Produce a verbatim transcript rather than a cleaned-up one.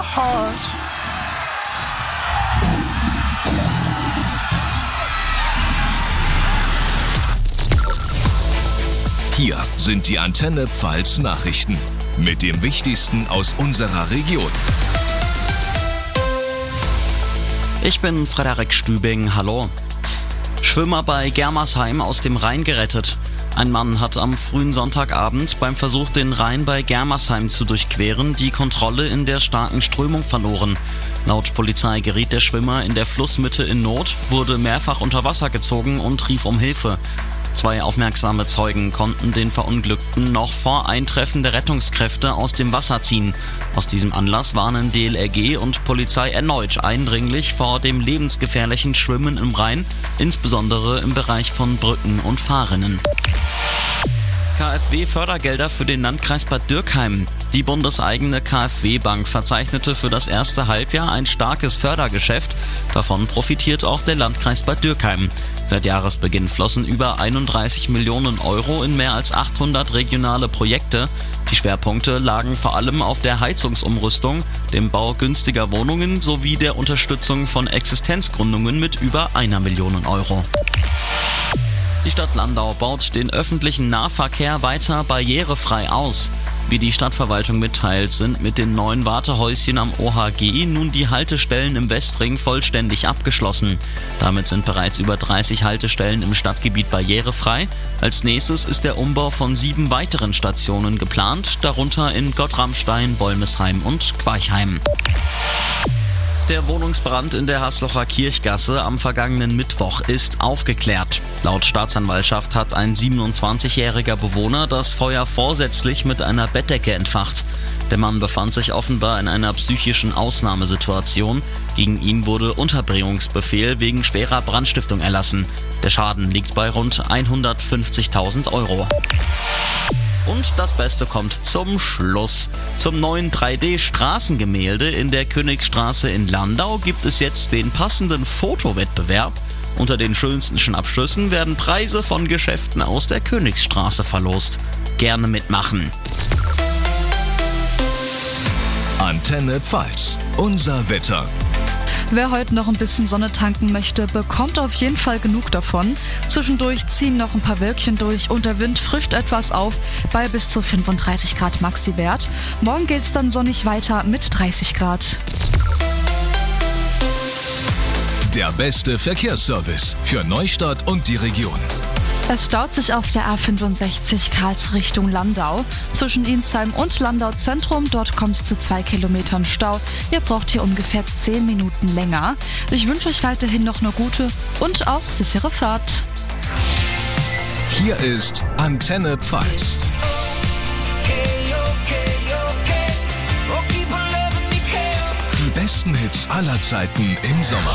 heart. Hier sind die Antenne Pfalz Nachrichten mit dem Wichtigsten aus unserer Region. Ich bin Frederik Stübing, hallo. Schwimmer bei Germersheim aus dem Rhein gerettet. Ein Mann hat am frühen Sonntagabend beim Versuch, den Rhein bei Germersheim zu durchqueren, die Kontrolle in der starken Strömung verloren. Laut Polizei geriet der Schwimmer in der Flussmitte in Not, wurde mehrfach unter Wasser gezogen und rief um Hilfe. Zwei aufmerksame Zeugen konnten den Verunglückten noch vor Eintreffen der Rettungskräfte aus dem Wasser ziehen. Aus diesem Anlass warnen D L R G und Polizei erneut eindringlich vor dem lebensgefährlichen Schwimmen im Rhein, insbesondere im Bereich von Brücken und Fahrrinnen. KfW-Fördergelder für den Landkreis Bad Dürkheim. Die bundeseigene KfW-Bank verzeichnete für das erste Halbjahr ein starkes Fördergeschäft. Davon profitiert auch der Landkreis Bad Dürkheim. Seit Jahresbeginn flossen über einunddreißig Millionen Euro in mehr als achthundert regionale Projekte. Die Schwerpunkte lagen vor allem auf der Heizungsumrüstung, dem Bau günstiger Wohnungen sowie der Unterstützung von Existenzgründungen mit über einer Million Euro. Die Stadt Landau baut den öffentlichen Nahverkehr weiter barrierefrei aus. Wie die Stadtverwaltung mitteilt, sind mit den neuen Wartehäuschen am O H G nun die Haltestellen im Westring vollständig abgeschlossen. Damit sind bereits über dreißig Haltestellen im Stadtgebiet barrierefrei. Als nächstes ist der Umbau von sieben weiteren Stationen geplant, darunter in Gottramstein, Bolmesheim und Queichheim. Der Wohnungsbrand in der Haslocher Kirchgasse am vergangenen Mittwoch ist aufgeklärt. Laut Staatsanwaltschaft hat ein siebenundzwanzigjähriger Bewohner das Feuer vorsätzlich mit einer Bettdecke entfacht. Der Mann befand sich offenbar in einer psychischen Ausnahmesituation. Gegen ihn wurde Unterbringungsbefehl wegen schwerer Brandstiftung erlassen. Der Schaden liegt bei rund hundertfünfzigtausend Euro. Und das Beste kommt zum Schluss. Zum neuen drei D-Straßengemälde in der Königstraße in Landau gibt es jetzt den passenden Fotowettbewerb. Unter den schönsten Abschlüssen werden Preise von Geschäften aus der Königsstraße verlost. Gerne mitmachen. Antenne Pfalz, unser Wetter. Wer heute noch ein bisschen Sonne tanken möchte, bekommt auf jeden Fall genug davon. Zwischendurch ziehen noch ein paar Wölkchen durch und der Wind frischt etwas auf bei bis zu fünfunddreißig Grad Maxi-Wert. Morgen geht's dann sonnig weiter mit dreißig Grad. Der beste Verkehrsservice für Neustadt und die Region. Es staut sich auf der A fünfundsechzig Karls Richtung Landau. Zwischen Insheim und Landau Zentrum, dort kommt es zu zwei Kilometern Stau. Ihr braucht hier ungefähr zehn Minuten länger. Ich wünsche euch weiterhin noch eine gute und auch sichere Fahrt. Hier ist Antenne Pfalz. Die besten Hits aller Zeiten im Sommer.